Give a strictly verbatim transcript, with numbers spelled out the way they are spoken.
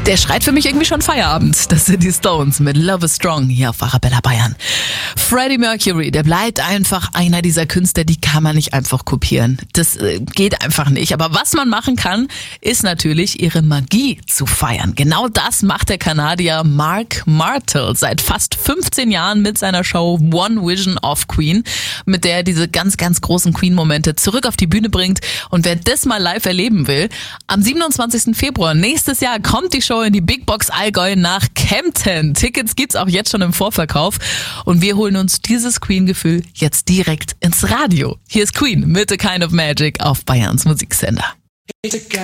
Der schreit für mich irgendwie schon Feierabend. Das sind die Stones mit Love is Strong hier auf Arabella Bayern. Freddie Mercury, der bleibt einfach einer dieser Künstler, die kann man nicht einfach kopieren. Das äh, geht einfach nicht. Aber was man machen kann, ist natürlich ihre Magie zu feiern. Genau das macht der Kanadier Mark Martel seit fast fünfzehn Jahren mit seiner Show One Vision of Queen, mit der er diese ganz, ganz großen Queen-Momente zurück auf die Bühne bringt. Und wer das mal live erleben will, am siebenundzwanzigsten Februar nächstes Jahr kommt die Show in die Big Box Allgäu nach Kempten. Tickets gibt's auch jetzt schon im Vorverkauf. Und wir holen uns dieses Queen-Gefühl jetzt direkt ins Radio. Hier ist Queen mit The Kind of Magic auf Bayerns Musiksender.